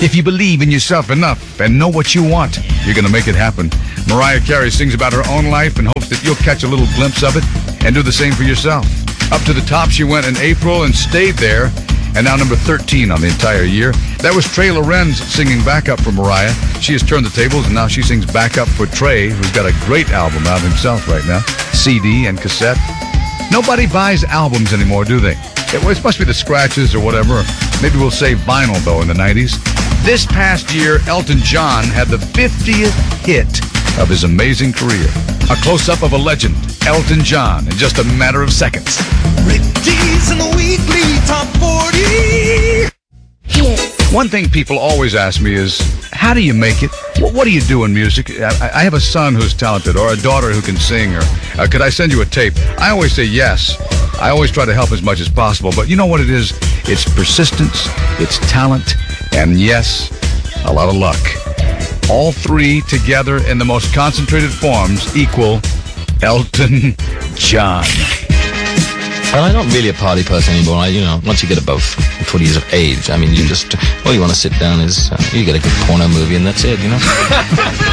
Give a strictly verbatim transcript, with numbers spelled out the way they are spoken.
If you believe in yourself enough and know what you want, you're going to make it happen. Mariah Carey sings about her own life and hopes that you'll catch a little glimpse of it and do the same for yourself. Up to the top she went in April and stayed there, and now number thirteen on the entire year. That was Trey Lorenz singing backup for Mariah. She has turned the tables, and now she sings backup for Trey, who's got a great album out himself right now, C D and cassette. Nobody buys albums anymore, do they? It, well, it must be the scratches or whatever. Maybe we'll say vinyl, though, in the nineties. This past year, Elton John had the fiftieth hit of his amazing career. A close-up of a legend, Elton John, in just a matter of seconds. Rick D's in the weekly top forty. Yes. One thing people always ask me is, how do you make it? What, what do you do in music? I, I have a son who's talented, or a daughter who can sing, or uh, could I send you a tape? I always say yes. I always try to help as much as possible, but you know what it is? It's persistence, it's talent, and yes, a lot of luck. All three together in the most concentrated forms equal Elton John. Well, I'm not really a party person anymore. I, you know, once you get above twenty years of age, I mean, you just, all you want to sit down is, uh, you get a good porno movie and that's it, you know?